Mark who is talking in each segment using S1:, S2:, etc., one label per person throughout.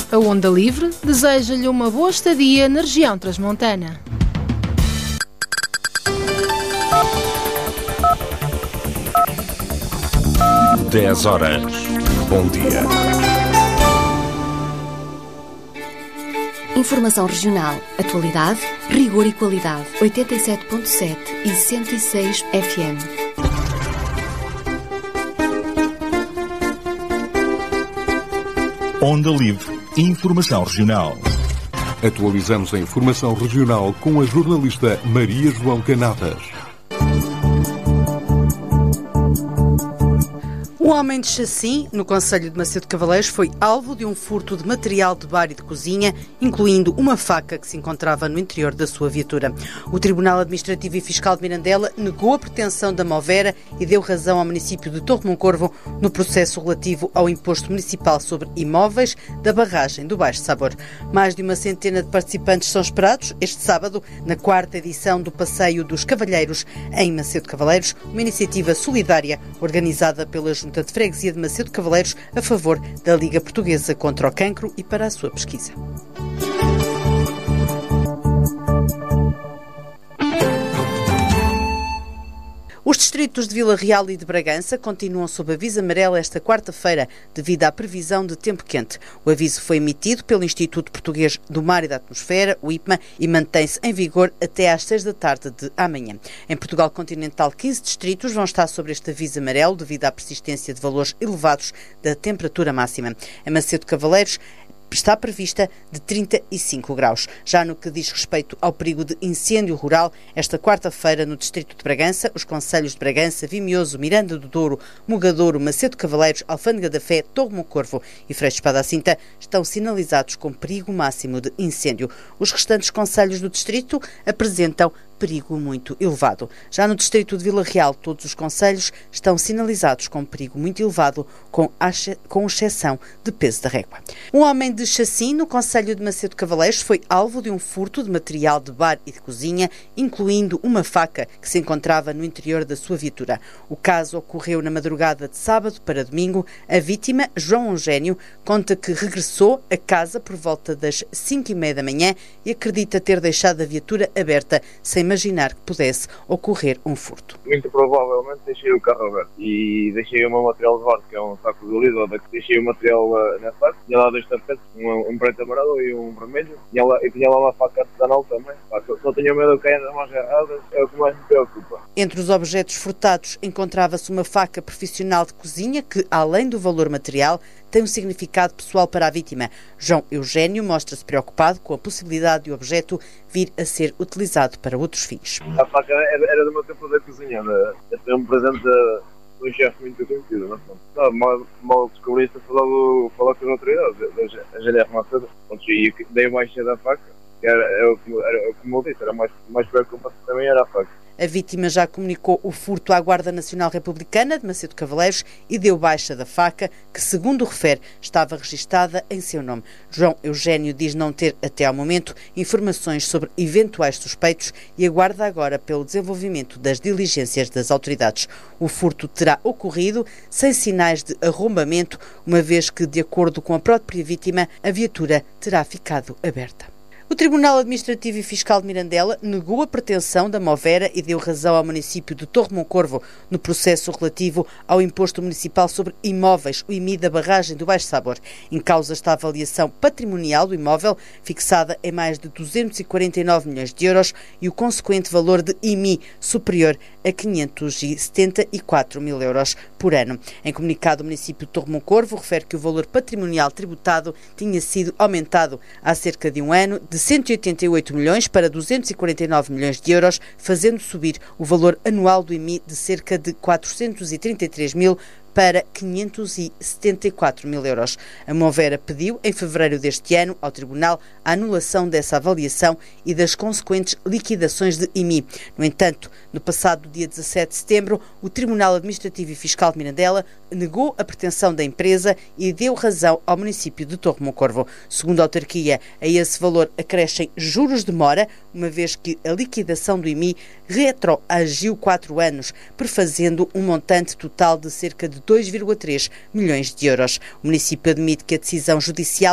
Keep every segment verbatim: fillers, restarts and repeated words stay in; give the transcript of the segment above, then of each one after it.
S1: A Onda Livre deseja-lhe uma boa estadia na região transmontana.
S2: dez horas. Bom dia.
S3: Informação regional, atualidade, rigor e qualidade. oitenta e sete ponto sete e cento e seis F M.
S2: Onda Livre. Informação regional.
S4: Atualizamos a informação regional com a jornalista Maria João Canadas.
S5: Um homem de Chacim, no concelho de Macedo de Cavaleiros, foi alvo de um furto de material de bar e de cozinha, incluindo uma faca que se encontrava no interior da sua viatura. O Tribunal Administrativo e Fiscal de Mirandela negou a pretensão da Movera e deu razão ao município de Torre Moncorvo no processo relativo ao imposto municipal sobre imóveis da barragem do Baixo Sabor. Mais de uma centena de participantes são esperados este sábado na quarta edição do Passeio dos Cavalheiros em Macedo de Cavaleiros, uma iniciativa solidária organizada pela Junta de Freguesia de Macedo de Cavaleiros a favor da Liga Portuguesa contra o Cancro e para a sua pesquisa. Os distritos de Vila Real e de Bragança continuam sob aviso amarelo esta quarta-feira devido à previsão de tempo quente. O aviso foi emitido pelo Instituto Português do Mar e da Atmosfera, o I P M A, e mantém-se em vigor até às seis da tarde de amanhã. Em Portugal continental, quinze distritos vão estar sob este aviso amarelo devido à persistência de valores elevados da temperatura máxima. Em Macedo de Cavaleiros, está prevista de trinta e cinco graus. Já no que diz respeito ao perigo de incêndio rural, esta quarta-feira no distrito de Bragança, os concelhos de Bragança, Vimioso, Miranda do Douro, Mugadouro, Macedo de Cavaleiros, Alfândega da Fé, Torre Moncorvo e Freixo de Espada à Cinta estão sinalizados com perigo máximo de incêndio. Os restantes concelhos do distrito apresentam perigo muito elevado. Já no distrito de Vila Real, todos os concelhos estão sinalizados com perigo muito elevado, com, com exceção de Peso da Régua. Um homem de Chacim, no concelho de Macedo de Cavaleiros, foi alvo de um furto de material de bar e de cozinha, incluindo uma faca que se encontrava no interior da sua viatura. O caso ocorreu na madrugada de sábado para domingo. A vítima, João Eugênio, conta que regressou a casa por volta das cinco e meia da manhã e acredita ter deixado a viatura aberta, sem imaginar que pudesse ocorrer um furto.
S6: Muito provavelmente deixei o carro aberto e deixei o meu material de bar, que é um saco de oliva, deixei o material uh, na faca, tinha lá dois tapetes, um, um preto amarelo e um vermelho, tinha lá, e tinha lá uma faca artesanal também. Só tinha medo de cair nas mãos erradas, é o que mais me preocupa.
S5: Entre os objetos furtados encontrava-se uma faca profissional de cozinha que, além do valor material, tem um significado pessoal para a vítima. João Eugênio mostra-se preocupado com a possibilidade de o objeto vir a ser utilizado para outros fins.
S6: A faca era, era do meu tempo da cozinha, foi um presente de um chefe muito conhecido. Não, não, mal, mal descobri isso, falou, falou com as autoridades, a G L R Macedo, e dei baixa da faca, que era, era, era, como eu disse, era mais, mais preocupante também era a faca.
S5: A vítima já comunicou o furto à Guarda Nacional Republicana de Macedo de Cavaleiros e deu baixa da faca, que, segundo refere, estava registada em seu nome. João Eugênio diz não ter, até ao momento, informações sobre eventuais suspeitos e aguarda agora pelo desenvolvimento das diligências das autoridades. O furto terá ocorrido sem sinais de arrombamento, uma vez que, de acordo com a própria vítima, a viatura terá ficado aberta. O Tribunal Administrativo e Fiscal de Mirandela negou a pretensão da Movera e deu razão ao município de Torre Moncorvo no processo relativo ao Imposto Municipal sobre Imóveis, o I M I da barragem do Baixo Sabor. Em causa está a avaliação patrimonial do imóvel, fixada em mais de duzentos e quarenta e nove milhões de euros e o consequente valor de I M I superior a quinhentos e setenta e quatro mil euros por ano. Em comunicado, o município de Torre Moncorvo refere que o valor patrimonial tributado tinha sido aumentado há cerca de um ano, de cento e oitenta e oito milhões para duzentos e quarenta e nove milhões de euros, fazendo subir o valor anual do I M I de cerca de quatrocentos e trinta e três mil para quinhentos e setenta e quatro mil euros. A Movera pediu, em fevereiro deste ano, ao Tribunal a anulação dessa avaliação e das consequentes liquidações de I M I. No entanto, no passado dia dezassete de setembro, o Tribunal Administrativo e Fiscal de Mirandela negou a pretensão da empresa e deu razão ao município de Torre Moncorvo. Segundo a autarquia, a esse valor acrescem juros de mora, uma vez que a liquidação do I M I retroagiu quatro anos, prefazendo um montante total de cerca de dois vírgula três milhões de euros. O município admite que a decisão judicial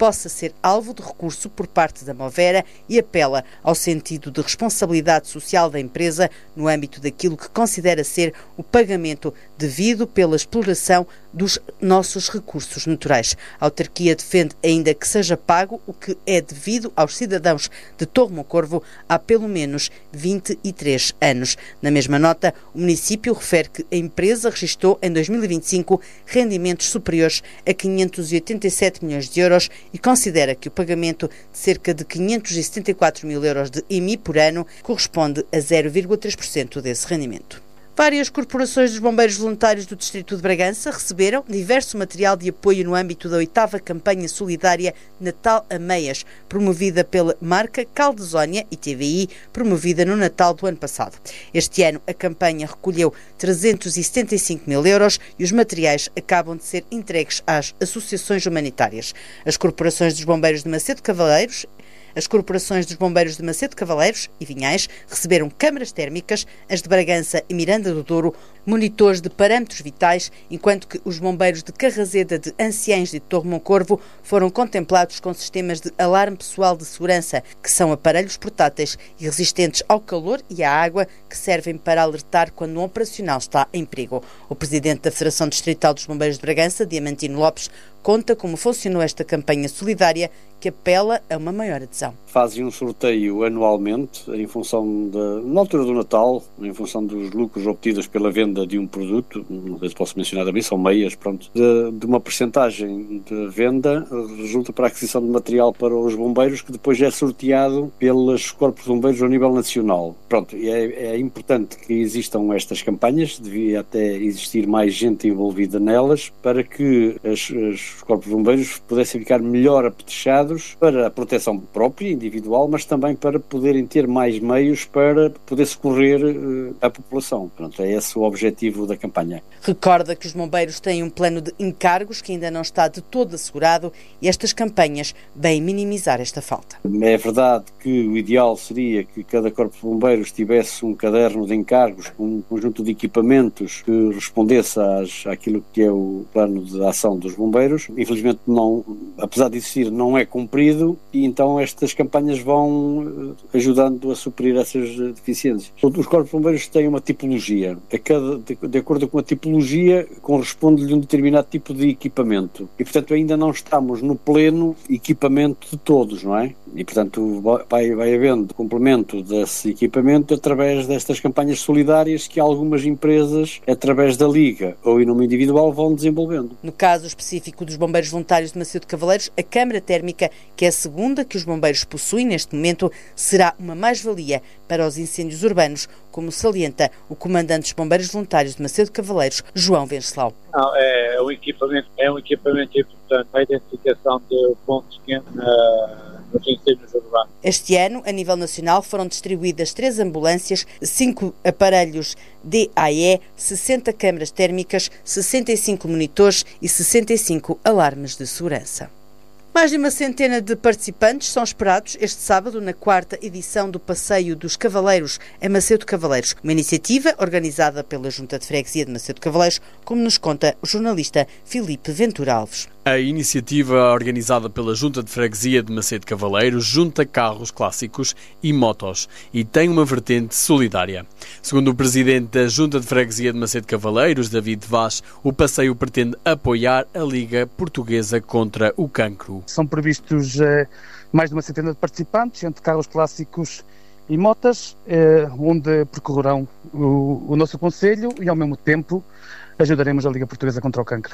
S5: possa ser alvo de recurso por parte da Movera e apela ao sentido de responsabilidade social da empresa no âmbito daquilo que considera ser o pagamento devido pela exploração dos nossos recursos naturais. A autarquia defende ainda que seja pago o que é devido aos cidadãos de Torre Moncorvo há pelo menos vinte e três anos. Na mesma nota, o município refere que a empresa registrou em dois mil e vinte e cinco rendimentos superiores a quinhentos e oitenta e sete milhões de euros e considera que o pagamento de cerca de quinhentos e setenta e quatro mil euros de I M I por ano corresponde a zero vírgula três por cento desse rendimento. Várias corporações dos bombeiros voluntários do Distrito de Bragança receberam diverso material de apoio no âmbito da oitava campanha solidária Natal a Meias, promovida pela marca Caldesónia e T V I, promovida no Natal do ano passado. Este ano a campanha recolheu trezentos e setenta e cinco mil euros e os materiais acabam de ser entregues às associações humanitárias. As corporações dos bombeiros de Macedo Cavaleiros As corporações dos bombeiros de Macedo Cavaleiros e Vinhais receberam câmaras térmicas, as de Bragança e Miranda do Douro, monitores de parâmetros vitais, enquanto que os bombeiros de Carrazeda de Anciães de Torre Moncorvo foram contemplados com sistemas de alarme pessoal de segurança, que são aparelhos portáteis e resistentes ao calor e à água, que servem para alertar quando um operacional está em perigo. O presidente da Federação Distrital dos Bombeiros de Bragança, Diamantino Lopes, conta como funcionou esta campanha solidária que apela a uma maior adesão.
S7: Fazem um sorteio anualmente em função da, na altura do Natal, em função dos lucros obtidos pela venda de um produto, não sei se posso mencionar também, são meias, pronto, de, de uma percentagem de venda resulta para a aquisição de material para os bombeiros que depois é sorteado pelos corpos de bombeiros ao nível nacional. Pronto, é, é importante que existam estas campanhas, devia até existir mais gente envolvida nelas para que as, as os corpos de bombeiros pudessem ficar melhor apetrechados para a proteção própria, individual, mas também para poderem ter mais meios para poder socorrer uh, a população. Pronto, é esse o objetivo da campanha.
S5: Recorda que os bombeiros têm um plano de encargos que ainda não está de todo assegurado e estas campanhas vêm minimizar esta falta.
S7: É verdade que o ideal seria que cada corpo de bombeiros tivesse um caderno de encargos com um conjunto de equipamentos que respondesse às, àquilo que é o plano de ação dos bombeiros. Infelizmente, não, apesar de existir, não é cumprido e então estas campanhas vão ajudando a suprir essas deficiências. Os corpos de bombeiros têm uma tipologia. A cada, de, de acordo com a tipologia, corresponde-lhe um determinado tipo de equipamento. E, portanto, ainda não estamos no pleno equipamento de todos, não é? E, portanto, vai, vai havendo complemento desse equipamento através destas campanhas solidárias que algumas empresas, através da Liga ou em nome individual, vão desenvolvendo.
S5: No caso específico dos bombeiros voluntários de Macedo Cavaleiros, a câmara térmica, que é a segunda que os bombeiros possuem neste momento, será uma mais-valia para os incêndios urbanos, como salienta o comandante dos bombeiros voluntários de Macedo Cavaleiros, João Venceslau.
S8: Não, é, um equipamento, é um equipamento importante para a identificação de pontos quentes na nos incêndios urbanos.
S5: Este ano, a nível nacional, foram distribuídas três ambulâncias, cinco aparelhos D A E, sessenta câmaras térmicas, sessenta e cinco monitores e sessenta e cinco alarmes de segurança. Mais de uma centena de participantes são esperados este sábado na quarta edição do Passeio dos Cavaleiros em Macedo Cavaleiros, uma iniciativa organizada pela Junta de Freguesia de Macedo Cavaleiros, como nos conta o jornalista Filipe Ventura Alves.
S9: A iniciativa, organizada pela Junta de Freguesia de Macedo Cavaleiros, junta carros clássicos e motos e tem uma vertente solidária. Segundo o presidente da Junta de Freguesia de Macedo Cavaleiros, David Vaz, o passeio pretende apoiar a Liga Portuguesa contra o Cancro.
S10: São previstos eh, mais de uma centena de participantes, entre carros clássicos e motas, eh, onde percorrerão o, o nosso concelho e, ao mesmo tempo, ajudaremos a Liga Portuguesa contra o Cancro.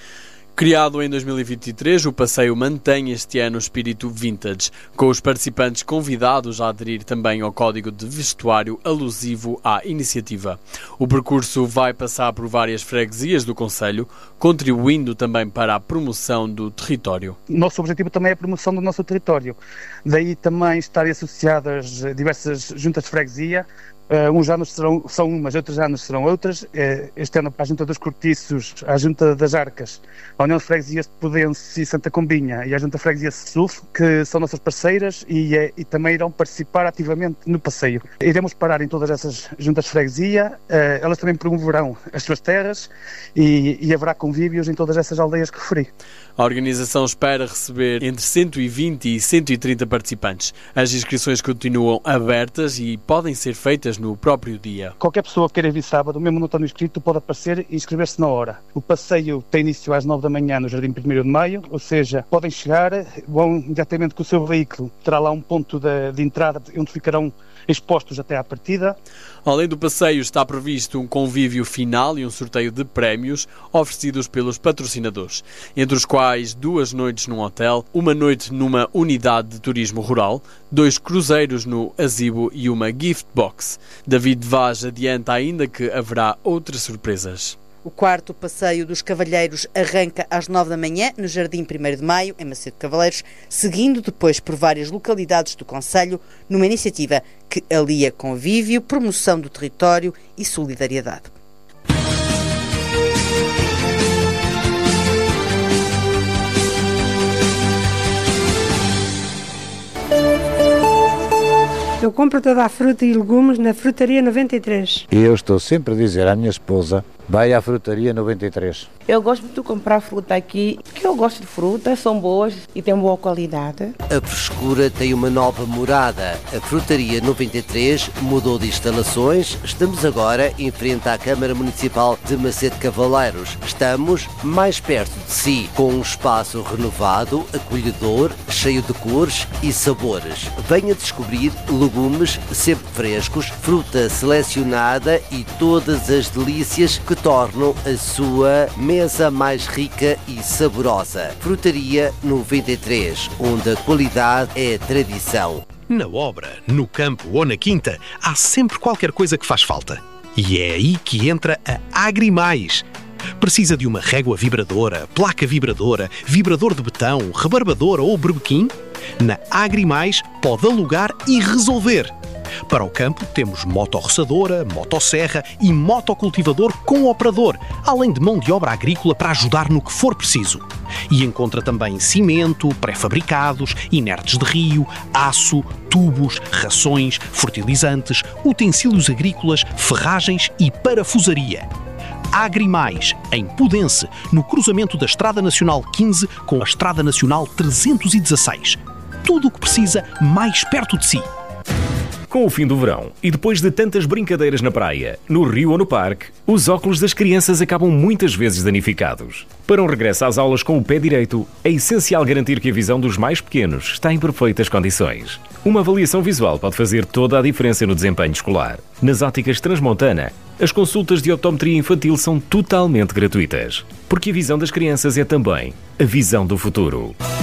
S9: Criado em dois mil e vinte e três, o passeio mantém este ano o espírito vintage, com os participantes convidados a aderir também ao código de vestuário alusivo à iniciativa. O percurso vai passar por várias freguesias do concelho, contribuindo também para a promoção do território.
S10: Nosso objetivo também é a promoção do nosso território. Daí também estarem associadas diversas juntas de freguesia. Uh, uns anos serão, são umas, outros anos serão outras. Uh, este ano, a Junta dos Cortiços, a Junta das Arcas, a União de Freguesias de Pudense e Santa Combinha e a Junta de Freguesia de Suf, que são nossas parceiras e, é, e também irão participar ativamente no passeio. Iremos parar em todas essas juntas de freguesia, eh, elas também promoverão as suas terras e, e haverá convívios em todas essas aldeias que referi.
S9: A organização espera receber entre cento e vinte e cento e trinta participantes. As inscrições continuam abertas e podem ser feitas no próprio dia.
S10: Qualquer pessoa que queira vir sábado, mesmo não estando inscrito, pode aparecer e inscrever-se na hora. O passeio tem início às nove da manhã no Jardim primeiro de Maio, ou seja, podem chegar, vão imediatamente com o seu veículo, terá lá um ponto de, de entrada onde ficarão expostos até à partida.
S9: Além do passeio, está previsto um convívio final e um sorteio de prémios oferecidos pelos patrocinadores, entre os quais duas noites num hotel, uma noite numa unidade de turismo rural, dois cruzeiros no Azibo e uma gift box. David Vaz adianta ainda que haverá outras surpresas.
S5: O quarto passeio dos cavalheiros arranca às nove da manhã no Jardim primeiro de Maio, em Macedo de Cavaleiros, seguindo depois por várias localidades do concelho, numa iniciativa que alia convívio, promoção do território e solidariedade.
S11: Eu compro toda a fruta e legumes na Frutaria noventa e três.
S12: E eu estou sempre a dizer à minha esposa, vai à Frutaria noventa e três.
S13: Eu gosto de comprar fruta aqui, porque eu gosto de fruta, são boas e têm boa qualidade.
S14: A frescura tem uma nova morada. A Frutaria noventa e três mudou de instalações. Estamos agora em frente à Câmara Municipal de Macedo de Cavaleiros. Estamos mais perto de si, com um espaço renovado, acolhedor, cheio de cores e sabores. Venha descobrir legumes sempre frescos, fruta selecionada e todas as delícias que tornam a sua mesa mais rica e saborosa. Frutaria noventa e três, onde a qualidade é tradição.
S15: Na obra, no campo ou na quinta, há sempre qualquer coisa que faz falta. E é aí que entra a Agrimais. Precisa de uma régua vibradora, placa vibradora, vibrador de betão, rebarbadora ou berbequim? Na Agrimais pode alugar e resolver. Para o campo temos motorroçadora, motosserra e motocultivador com operador, além de mão de obra agrícola para ajudar no que for preciso. E encontra também cimento, pré-fabricados, inertes de rio, aço, tubos, rações, fertilizantes, utensílios agrícolas, ferragens e parafusaria. Agrimais, em Pudense, no cruzamento da Estrada Nacional quinze com a Estrada Nacional trezentos e dezasseis. Tudo o que precisa mais perto de si.
S16: Com o fim do verão e depois de tantas brincadeiras na praia, no rio ou no parque, os óculos das crianças acabam muitas vezes danificados. Para um regresso às aulas com o pé direito, é essencial garantir que a visão dos mais pequenos está em perfeitas condições. Uma avaliação visual pode fazer toda a diferença no desempenho escolar. Nas óticas Transmontana, as consultas de optometria infantil são totalmente gratuitas, porque a visão das crianças é também a visão do futuro.